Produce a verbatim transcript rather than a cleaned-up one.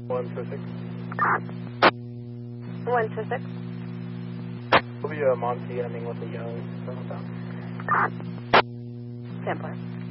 one two six. one two six. Will be uh, Monty ending with a young. Sampler.